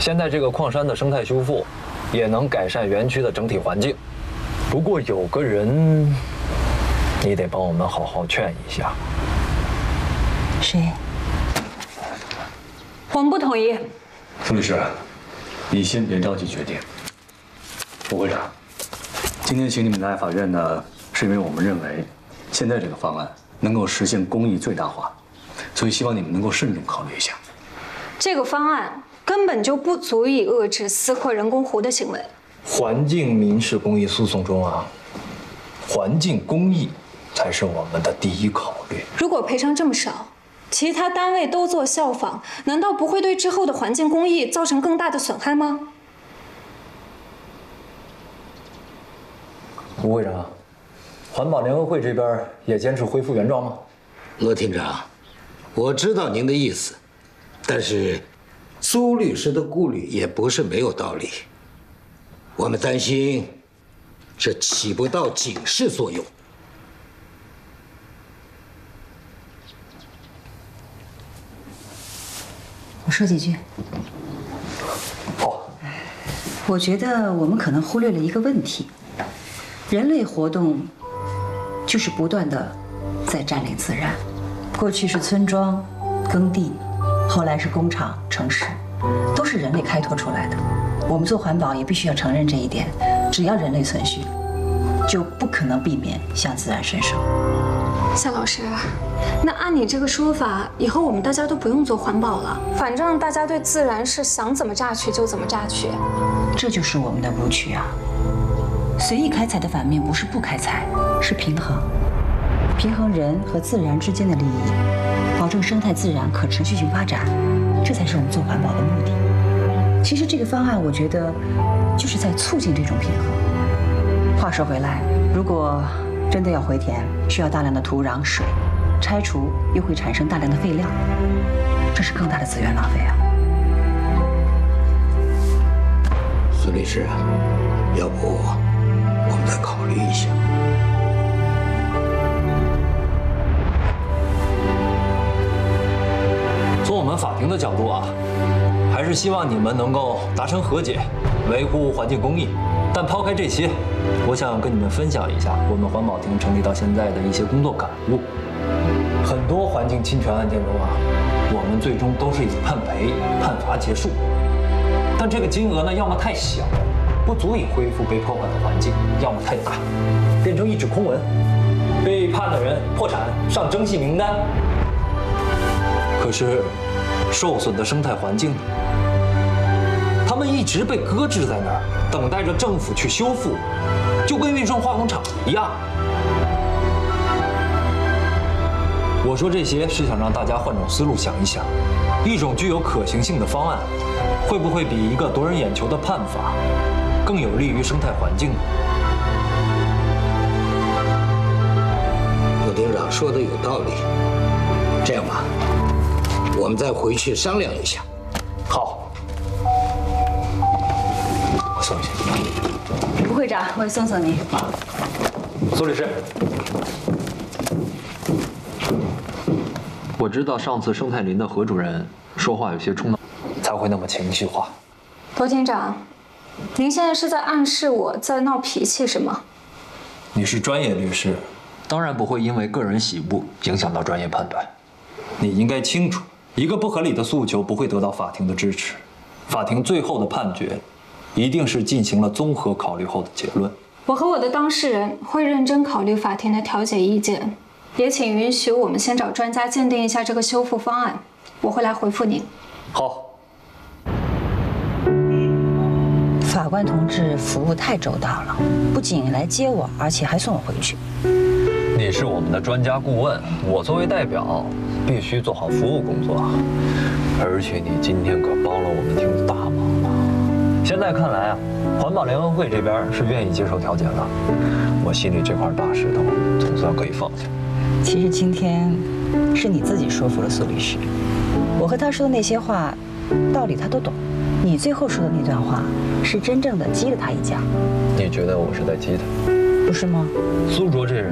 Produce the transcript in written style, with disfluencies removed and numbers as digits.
现在这个矿山的生态修复，也能改善园区的整体环境。不过有个人，你得帮我们好好劝一下。 谁？我们不同意。 苏律师，你先别着急决定。副会长，今天请你们来法院呢，是因为我们认为，现在这个方案能够实现公益最大化，所以希望你们能够慎重考虑一下。 这个方案根本就不足以遏制私扩人工湖的行为。 环境民事公益诉讼中啊，环境公益才是我们的第一考虑。 如果赔偿这么少，其他单位都做效仿，难道不会对之后的环境公益造成更大的损害吗？ 吴会长，环保联合会这边也坚持恢复原状吗？ 罗厅长，我知道您的意思，但是苏律师的顾虑也不是没有道理。我们担心这起不到警示作用。 我说几句。 好。 我觉得我们可能忽略了一个问题：人类活动就是不断的在占领自然。过去是村庄、耕地，后来是工厂、城市，都是人类开拓出来的。我们做环保也必须要承认这一点。只要人类存续，就不可能避免向自然伸手。 夏老师，那按你这个说法，以后我们大家都不用做环保了，反正大家对自然是想怎么榨取就怎么榨取。 这就是我们的误区啊！随意开采的反面不是不开采，是平衡，平衡人和自然之间的利益，保证生态自然可持续性发展，这才是我们做环保的目的。其实这个方案，我觉得就是在促进这种平衡。话说回来，如果真的要回填，需要大量的土壤、水，拆除又会产生大量的废料，这是更大的资源浪费啊！ 苏律师，要不我们再考虑一下。 从我们法庭的角度啊，还是希望你们能够达成和解，维护环境公益。但抛开这些，我想跟你们分享一下我们环保厅成立到现在的一些工作感悟。很多环境侵权案件中啊，我们最终都是以判赔、判罚结束。但这个金额呢，要么太小，不足以恢复被破坏的环境；要么太大，变成一纸空文，被判的人破产上征信名单。可是，受损的生态环境呢？他们一直被搁置在那儿，等待着政府去修复，就跟运送化工厂一样。我说这些是想让大家换种思路想一想，一种具有可行性的方案，会不会比一个夺人眼球的判罚更有利于生态环境呢？ 罗厅长说的有道理。这样吧，我们再回去商量一下。 好。我送一下。 吴会长，我送送您。 苏律师，我知道上次生态林的何主任说话有些冲动，才会那么情绪化。 罗厅长，您现在是在暗示我在闹脾气是吗？ 你是专业律师，当然不会因为个人喜恶影响到专业判断。你应该清楚，一个不合理的诉求不会得到法庭的支持，法庭最后的判决一定是进行了综合考虑后的结论。 我和我的当事人会认真考虑法庭的调解意见，也请允许我们先找专家鉴定一下这个修复方案，我会来回复您。 好。 法官同志服务太周到了，不仅来接我，而且还送我回去。 你是我们的专家顾问，我作为代表必须做好服务工作。而且你今天可帮了我们厅大忙了。现在看来啊，环保联合会这边是愿意接受调解的，我心里这块大石头总算可以放下。 其实今天是你自己说服了苏律师，我和他说的那些话，道理他都懂。你最后说的那段话，是真正的激了他一下。 你觉得我是在激他？ 不是吗？ 苏卓这人